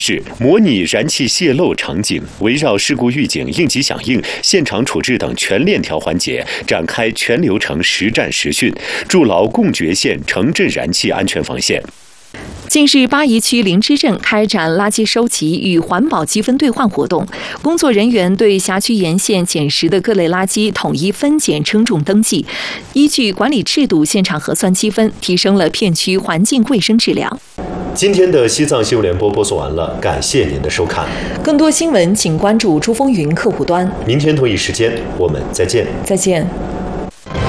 是模拟燃气泄漏场景，围绕事故预警、应急响应、现场处置等全链条环节展开全流程实战实训，筑牢贡觉县城镇燃气安全防线。 近日，八宜区灵芝镇开展垃圾收集与环保积分兑换活动，工作人员对辖区沿线捡拾的各类垃圾统一分拣称重登记，依据管理制度现场核算积分，提升了片区环境卫生质量。 今天的西藏新闻联播播送完了，感谢您的收看。 更多新闻请关注珠风云客户端。 明天同一时间我们再见。 再见。